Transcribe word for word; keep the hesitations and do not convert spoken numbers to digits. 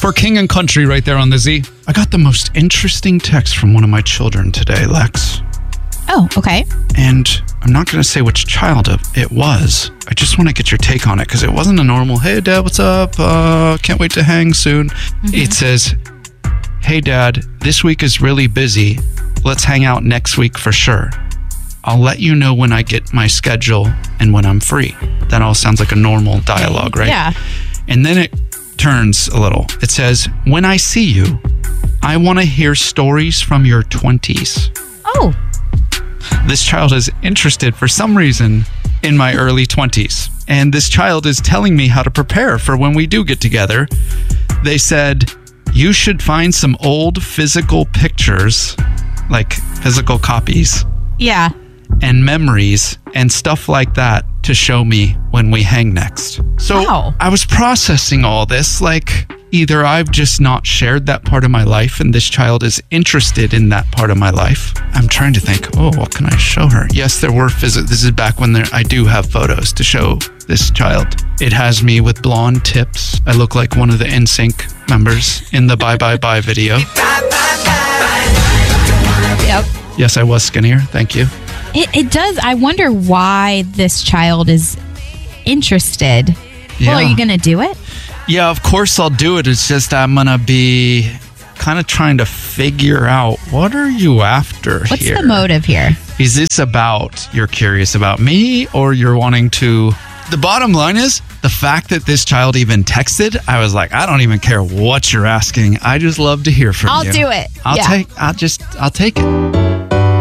For King and Country right there on the Z. I got the most interesting text from one of my children today, Lex. Oh, okay. And I'm not going to say which child it was. I just want to get your take on it because it wasn't a normal, hey, Dad, what's up? Uh, can't wait to hang soon. Mm-hmm. It says, hey, Dad, this week is really busy. Let's hang out next week for sure. I'll let you know when I get my schedule and when I'm free. That all sounds like a normal dialogue, right? Yeah. And then it turns a little. It says, when I see you, I want to hear stories from your twenties. Oh. This child is interested for some reason in my early twenties. And this child is telling me how to prepare for when we do get together. They said, you should find some old physical pictures, like physical copies. Yeah. And memories and stuff like that to show me when we hang next. So wow. I was processing all this like either I've just not shared that part of my life and this child is interested in that part of my life. I'm trying to think, oh, what can I show her? Yes, there were physical. This is back when there, I do have photos to show this child. It has me with blonde tips. I look like one of the N Sync members in the Bye Bye Bye video. Yep. Yes, I was skinnier. Thank you. It, it does. I wonder why this child is interested. Yeah. Well, are you going to do it? Yeah, of course I'll do it. It's just I'm going to be kind of trying to figure out what are you after What's here? What's the motive here? Is this about you're curious about me or you're wanting to... The bottom line is the fact that this child even texted, I was like, I don't even care what you're asking. I just love to hear from I'll you. do it. I'll yeah. take, I'll just, I'll take it.